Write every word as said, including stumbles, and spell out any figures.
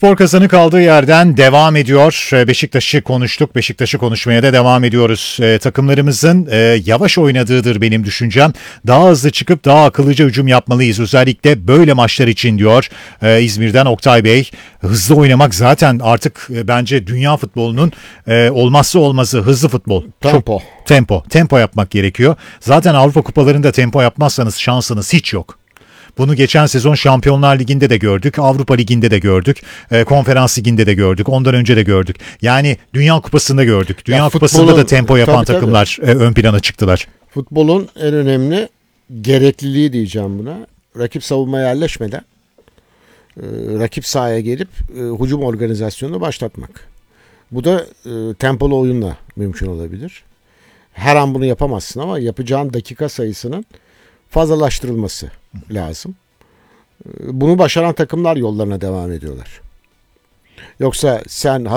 Spor Kazanı kaldığı yerden devam ediyor. Beşiktaş'ı konuştuk. Beşiktaş'ı konuşmaya da devam ediyoruz. E, takımlarımızın e, yavaş oynadığıdır benim düşüncem. Daha hızlı çıkıp daha akıllıca hücum yapmalıyız. Özellikle böyle maçlar için diyor e, İzmir'den Oktay Bey. Hızlı oynamak zaten artık e, bence dünya futbolunun e, olmazsa olmazı hızlı futbol. Tempo. Çok, tempo. Tempo yapmak gerekiyor. Zaten Avrupa kupalarında tempo yapmazsanız şansınız hiç yok. Bunu geçen sezon Şampiyonlar Ligi'nde de gördük, Avrupa Ligi'nde de gördük, e, Konferans Ligi'nde de gördük, ondan önce de gördük. Yani Dünya Kupası'nda gördük. Dünya Ya Kupası'nda da tempo yapan tabii, takımlar e, ön plana çıktılar. Futbolun en önemli gerekliliği diyeceğim buna. Rakip savunmaya yerleşmeden e, rakip sahaya gelip e, hücum organizasyonunu başlatmak. Bu da e, tempolu oyunla mümkün olabilir. Her an bunu yapamazsın ama yapacağın dakika sayısının fazlalaştırılması lazım. Bunu başaran takımlar yollarına devam ediyorlar. Yoksa sen